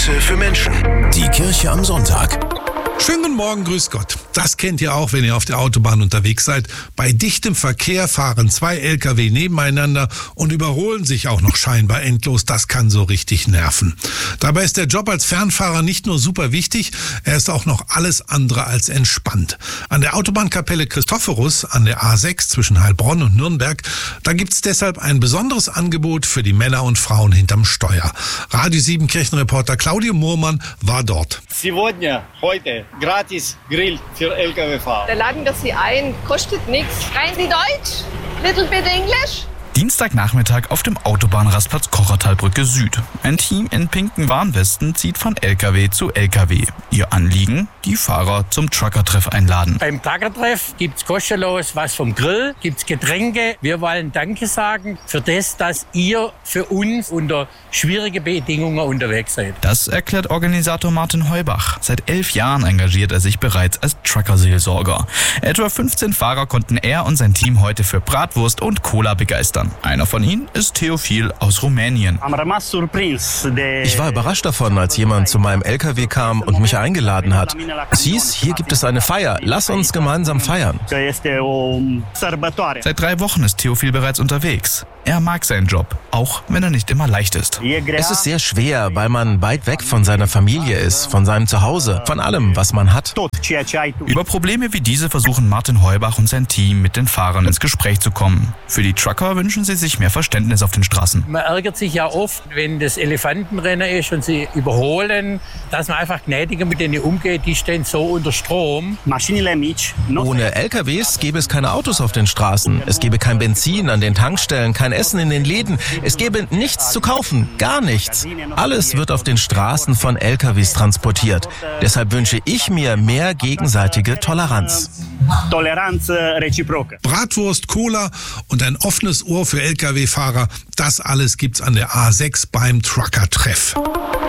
Messe für Menschen. Die Kirche am Sonntag. Schönen guten Morgen, grüß Gott. Das kennt ihr auch, wenn ihr auf der Autobahn unterwegs seid. Bei dichtem Verkehr fahren 2 LKW nebeneinander und überholen sich auch noch scheinbar endlos. Das kann so richtig nerven. Dabei ist der Job als Fernfahrer nicht nur super wichtig, er ist auch noch alles andere als entspannt. An der Autobahnkapelle Christophorus an der A6 zwischen Heilbronn und Nürnberg, da gibt's deshalb ein besonderes Angebot für die Männer und Frauen hinterm Steuer. Radio 7 Kirchenreporter Claudio Murmann war dort. Heute gratis Grill für LKW-Fahrer. Da laden wir Sie ein, kostet nichts. Rein Sie Deutsch? Little bit English? Dienstagnachmittag auf dem Autobahnrastplatz Kochertalbrücke Süd. Ein Team in pinken Warnwesten zieht von LKW zu LKW. Ihr Anliegen? Die Fahrer zum Trucker-Treff einladen. Beim Trucker-Treff gibt's kostenlos was vom Grill, gibt's Getränke. Wir wollen Danke sagen für das, dass ihr für uns unter schwierige Bedingungen unterwegs seid. Das erklärt Organisator Martin Heubach. Seit 11 Jahren engagiert er sich bereits als Trucker-Seelsorger. Etwa 15 Fahrer konnten er und sein Team heute für Bratwurst und Cola begeistern. Einer von ihnen ist Theophil aus Rumänien. Ich war überrascht davon, als jemand zu meinem LKW kam und mich eingeladen hat. Es hieß, hier gibt es eine Feier, lass uns gemeinsam feiern. Seit 3 Wochen ist Theophil bereits unterwegs. Er mag seinen Job, auch wenn er nicht immer leicht ist. Es ist sehr schwer, weil man weit weg von seiner Familie ist, von seinem Zuhause, von allem, was man hat. Über Probleme wie diese versuchen Martin Heubach und sein Team mit den Fahrern ins Gespräch zu kommen. Für die Trucker wünschen sie sich mehr Verständnis auf den Straßen. Man ärgert sich ja oft, wenn das Elefantenrennen ist und sie überholen, dass man einfach gnädiger mit denen umgeht, die stehen so unter Strom. Ohne LKWs gäbe es keine Autos auf den Straßen. Es gäbe kein Benzin an den Tankstellen, kein Essen in den Läden. Es gäbe nichts zu kaufen, gar nichts. Alles wird auf den Straßen von LKWs transportiert. Deshalb wünsche ich mir mehr gegenseitige Toleranz. Bratwurst, Cola und ein offenes Ohr für LKW-Fahrer, das alles gibt's an der A6 beim Trucker-Treff.